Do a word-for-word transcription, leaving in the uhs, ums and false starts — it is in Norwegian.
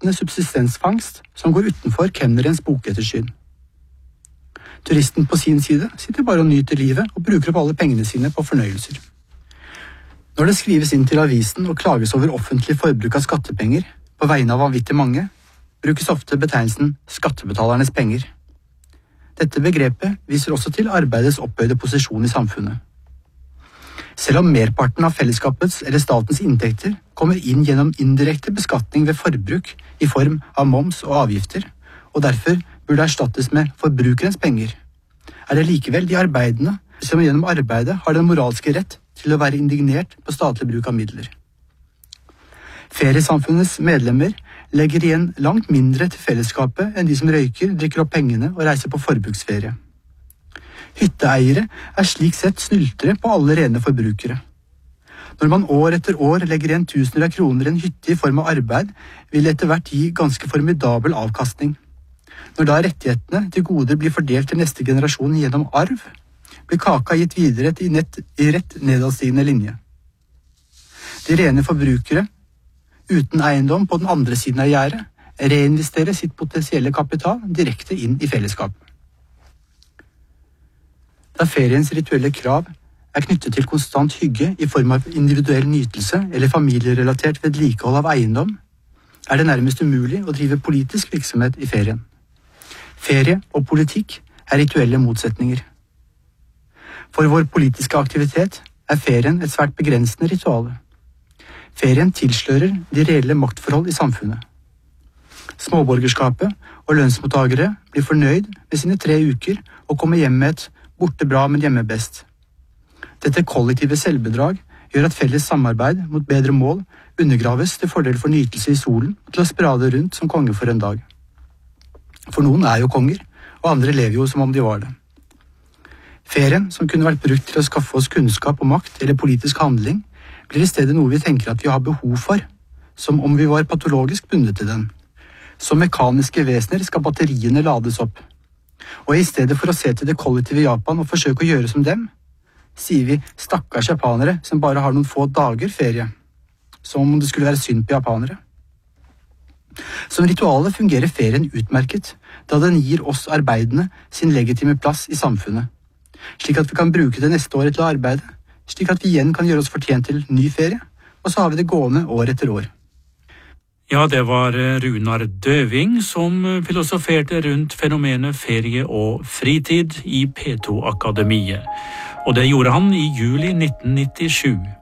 omfattende subsistensfangst som går utenfor kemnerens bokettersyn. Turisten på sin side sitter bare og nyter livet og bruker opp alle pengene sine på fornøyelser. Når det skrives inn til avisen og klages over offentlig forbruk av skattepenger på vegne av vanvittig mange, brukes ofte betegnelsen skattebetalernes penger. Dette begrepet viser også til arbeidets opphøyde posisjon i samfunnet. Selv om merparten av fellesskapets eller statens inntekter kommer inn gjennom indirekte beskatning ved forbruk i form av moms og avgifter, og derfor burde erstattes med forbrukerens penger, er det likevel de arbeidende som gjennom arbeidet har den moralske rett til å være indignert på statlig bruk av midler. Feriesamfunnets medlemmer legger igjen langt mindre til fellesskapet enn de som røyker, drikker opp pengene og reiser på forbruksferie. Hytteeiere er slik sett snyltere på alle rene forbrukere. Når man år etter år legger igjen tusener av kroner i en hytte i form av arbeid, vil det etter hvert gi ganske formidabel avkastning. Når da rettighetene til goder blir fordelt til neste generasjon gjennom arv, blir kaka gitt videre til nett, i rett nedadstigende linje. De rene forbrukere, uten eiendom på den andre siden av gjerdet, reinvesterer sitt potensielle kapital direkte inn i fellesskapet. Da feriens rituelle krav er knyttet til konstant hygge i form av individuell nytelse eller familierelatert vedlikehold av eiendom, er det nærmest umulig å drive politisk virksomhet i ferien. Ferie og politikk er rituelle motsetninger. For vår politiske aktivitet er ferien et svært begrensende ritual. Ferien tilslører de reelle maktforhold i samfunnet. Småborgerskapet og lønnsmottagere blir fornøyd med sine tre uker og kommer hjem med et borte bra, men hjemme best. Dette kollektive selvbedrag gjør at felles samarbeid mot bedre mål undergraves til fordel for nytelse i solen og til å sprade rundt som konge for en dag. For noen er jo konger, og andre lever jo som om de var det. Ferien, som kunne vært brukt til å skaffe oss kunnskap og makt eller politisk handling, blir i stedet noe vi tenker at vi har behov for, som om vi var patologisk bundet til den. Som mekaniske vesener skal batteriene lades opp. Og i stedet for å se til det kollektive Japan og forsøke å gjøre som dem, sier vi stakkars japanere som bare har noen få dager ferie, som om det skulle være synd på japanere. Som ritualet fungerer ferien utmerket, da den gir oss arbeidende sin legitime plass i samfunnet, slik at vi kan bruke det neste året til å arbeide, slik at vi igjen kan gjøre oss fortjent til ny ferie, og så har vi det gående år etter år. Ja, det var Runar Døving som filosoferte rundt fenomenet ferie og fritid i P to Akademiet. Og det gjorde han i juli nitten nittisju.